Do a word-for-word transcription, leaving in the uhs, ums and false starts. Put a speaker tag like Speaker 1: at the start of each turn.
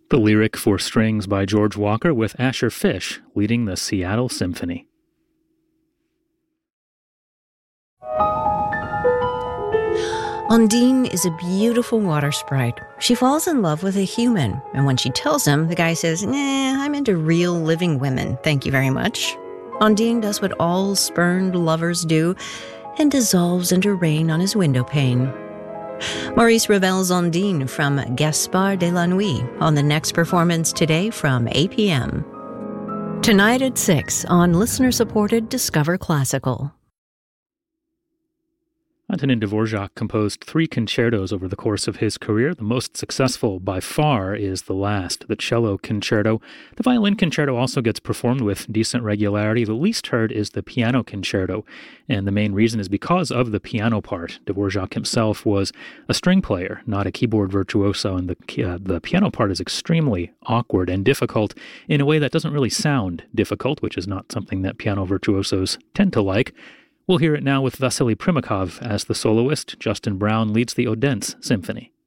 Speaker 1: The lyric for strings by George Walker with Asher Fish leading the Seattle Symphony.
Speaker 2: Undine is a beautiful water sprite. She falls in love with a human, and when she tells him, the guy says, nah, I'm into real living women, thank you very much. Undine does what all spurned lovers do and dissolves into rain on his window pane. Maurice Ravel's Undine from Gaspard de la Nuit on the next performance today from eight p.m. Tonight at six on listener-supported Discover Classical.
Speaker 1: Antonin Dvorak composed three concertos over the course of his career. The most successful by far is the last, the cello concerto. The violin concerto also gets performed with decent regularity. The least heard is the piano concerto, and the main reason is because of the piano part. Dvorak himself was a string player, not a keyboard virtuoso, and the, uh, the piano part is extremely awkward and difficult in a way that doesn't really sound difficult, which is not something that piano virtuosos tend to like. We'll hear it now with Vasily Primakov as the soloist. Justin Brown leads the Odense Symphony.